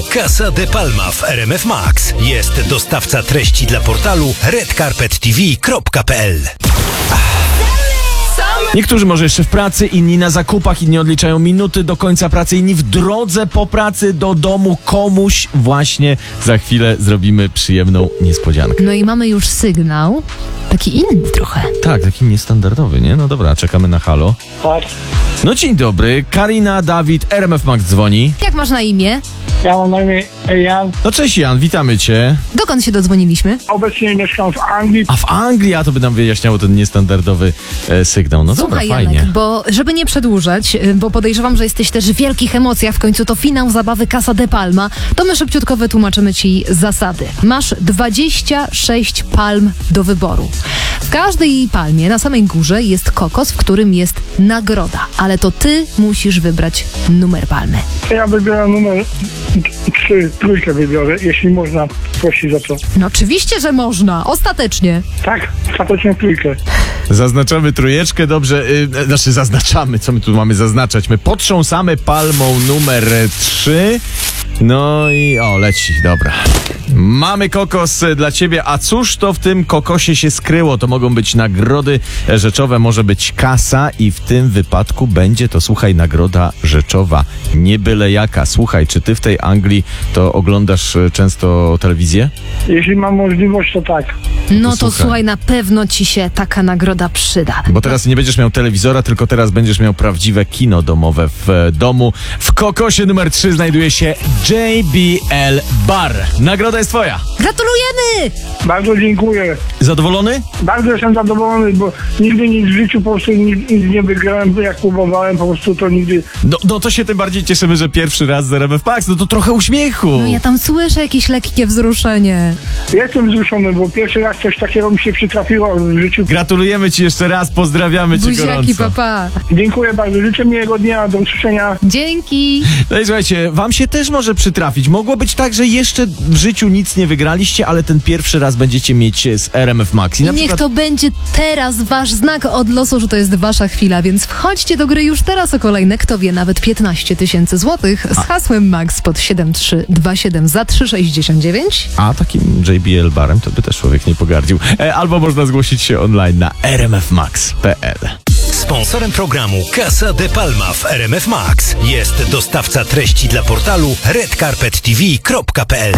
Casa de Palma w RMF Max. Jest dostawca treści dla portalu redcarpettv.pl. Niektórzy może jeszcze w pracy, inni na zakupach, inni odliczają minuty do końca pracy, inni w drodze po pracy do domu. Komuś właśnie za chwilę zrobimy przyjemną niespodziankę. No i mamy już sygnał, taki inny trochę. Tak, taki niestandardowy, nie? No dobra, czekamy na halo. Tak, No dzień dobry, Karina, Dawid, RMF Max dzwoni. Jak masz na imię? ja mam na imię Jan. No cześć Jan, witamy cię. Dokąd się dodzwoniliśmy? Obecnie mieszkam w Anglii. A w Anglii, a to by nam wyjaśniało ten niestandardowy sygnał. No Słuchaj, dobra, fajnie. Janek, bo żeby nie przedłużać, bo podejrzewam, że jesteś też w wielkich emocjach, w końcu to finał zabawy Casa de Palma, to my szybciutko wytłumaczymy ci zasady. Masz 26 palm do wyboru. W każdej palmie na samej górze jest kokos, w którym jest nagroda, ale to ty musisz wybrać numer palmy. Ja wybieram numer 3, trójkę wybiorę, jeśli można prosić za to. No oczywiście, że można, ostatecznie. Tak, ostatecznie trójkę. Zaznaczamy trójeczkę, dobrze, zaznaczamy, co my tu mamy zaznaczać? My potrząsamy palmą numer 3, no i leci, dobra. Mamy kokos dla ciebie, a cóż to w tym kokosie się skryło? To mogą być nagrody rzeczowe, może być kasa i w tym wypadku będzie to, słuchaj, nagroda rzeczowa, nie byle jaka. Słuchaj, czy ty w tej Anglii to oglądasz często telewizję? Jeśli mam możliwość, to tak. No to słuchaj. słuchaj, na pewno ci się taka nagroda przyda. Bo teraz nie będziesz miał telewizora, tylko teraz będziesz miał prawdziwe kino domowe w domu. W kokosie numer 3 znajduje się JBL Bar. Nagroda jest twoja. Gratulujemy! Bardzo dziękuję. Zadowolony? Bardzo jestem zadowolony, bo nigdy nic w życiu po prostu nic nie wygrałem, jak próbowałem, po prostu to nigdy... No to się tym bardziej cieszymy, że pierwszy raz z RMF Max. No to trochę uśmiechu. No ja tam słyszę jakieś lekkie wzruszenie. Jestem wzruszony, bo pierwszy raz coś takiego mi się przytrafiło w życiu. Gratulujemy ci jeszcze raz, pozdrawiamy cię Buziaki, gorąco. papa. Dziękuję bardzo, życzę miłego dnia, do usłyszenia. Dzięki. No i słuchajcie, wam się też może przytrafić. Mogło być tak, że jeszcze w życiu nic nie wygraliście, ale ten pierwszy raz będziecie mieć z RMF Max. I niech to będzie teraz wasz znak od losu, że to jest wasza chwila, więc wchodźcie do gry już teraz o kolejne, kto wie, nawet 15 000 złotych z hasłem MAX pod 7327 za 3,69. A takim JBL Barem to by też człowiek nie pogardził. Albo można zgłosić się online na rmfmax.pl. Sponsorem programu Casa de Palma w RMF Max jest dostawca treści dla portalu redcarpettv.pl.